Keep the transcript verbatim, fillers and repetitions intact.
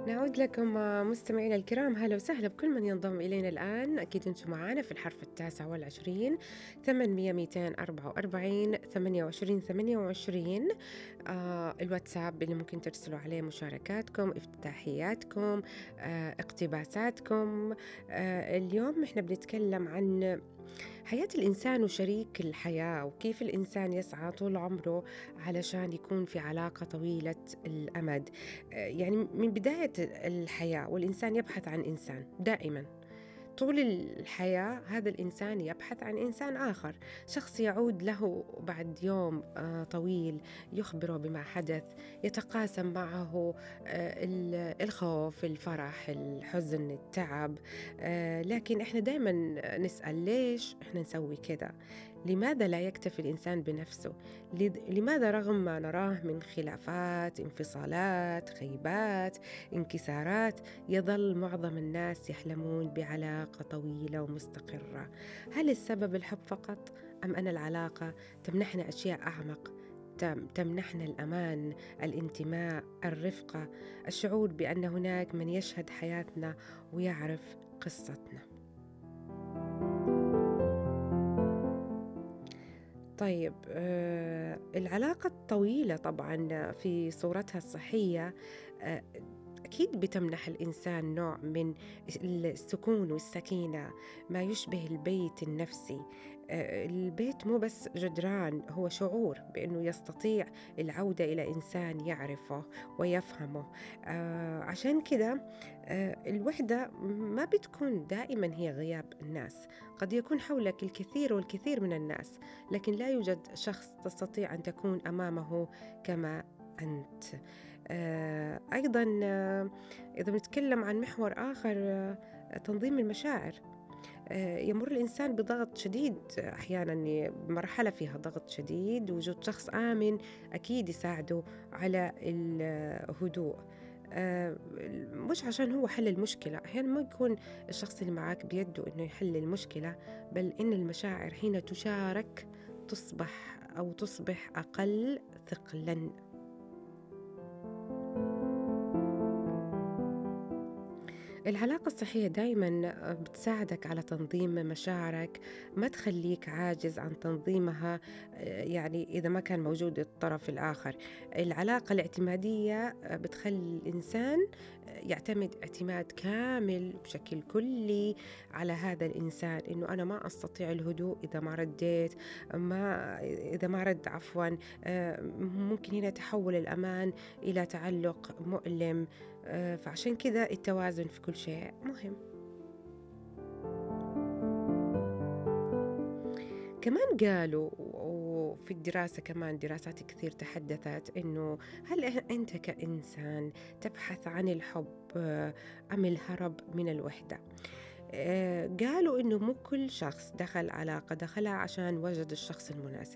نعود لكم آه، مستمعينا الكرام، هلا وسهلا بكل من ينضم إلينا الآن. أكيد أنتم معانا في الحرف التاسع والعشرين، ثمانمية ميتين أربعة وأربعين ثمانية وعشرين ثمانية وعشرين. آه الواتساب اللي ممكن ترسلوا عليه مشاركاتكم، افتتاحياتكم، آه اقتباساتكم. آه اليوم احنا بنتكلم عن حياة الإنسان وشريك الحياة، وكيف الإنسان يسعى طول عمره علشان يكون في علاقة طويلة الأمد. آه، يعني من بداية الحياة والإنسان يبحث عن إنسان دائما طول الحياة. هذا الإنسان يبحث عن إنسان آخر، شخص يعود له بعد يوم آه، طويل، يخبره بما حدث، يتقاسم معه آه، ال- الخوف، الفرح، الحزن، التعب. آه، لكن إحنا دائما نسأل ليش إحنا نسوي كده؟ لماذا لا يكتفي الإنسان بنفسه؟ لذ- لماذا رغم ما نراه من خلافات، انفصالات، خيبات، انكسارات، يظل معظم الناس يحلمون بعلاقة طويلة ومستقرة؟ هل السبب الحب فقط؟ أم أن العلاقة تمنحنا أشياء أعمق؟ تم- تمنحنا الأمان، الانتماء، الرفقة، الشعور بأن هناك من يشهد حياتنا ويعرف قصتنا. طيب، آه، العلاقة الطويلة طبعا في صورتها الصحية آه، أكيد بتمنح الإنسان نوع من السكون والسكينة، ما يشبه البيت النفسي. آه، البيت مو بس جدران، هو شعور بأنه يستطيع العودة إلى إنسان يعرفه ويفهمه. آه، عشان كده آه، الوحدة ما بتكون دائما هي غياب الناس. قد يكون حولك الكثير والكثير من الناس، لكن لا يوجد شخص تستطيع أن تكون أمامه كما أنت. آه، أيضا آه، إذا بنتكلم عن محور آخر، آه، تنظيم المشاعر. آه، يمر الإنسان بضغط شديد أحيانا، بمرحلة فيها ضغط شديد، وجود شخص آمن أكيد يساعده على الهدوء. آه، مش عشان هو حل المشكلة، أحيانا ما يكون الشخص اللي معاك بيده إنه يحل المشكلة، بل إن المشاعر حين تشارك تصبح أو تصبح أقل ثقلا. العلاقة الصحية دايما بتساعدك على تنظيم مشاعرك، ما تخليك عاجز عن تنظيمها. آه، يعني إذا ما كان موجود الطرف الآخر. العلاقة الاعتمادية بتخلي الإنسان يعتمد اعتماد كامل بشكل كلي على هذا الإنسان، إنه أنا ما أستطيع الهدوء إذا ما رديت، ما إذا ما رد عفوا. آه، ممكن هنا تحول الأمان إلى تعلق مؤلم. آه، فعشان كذا التوازن في كل شيء مهم. كمان قالوا، وفي الدراسة كمان دراسات كثير تحدثت إنه هل إح- أنت كإنسان تبحث عن الحب آه، أم الهرب من الوحدة؟ آه، قالوا إنه مو كل شخص دخل علاقة دخلها عشان وجد الشخص المناسب.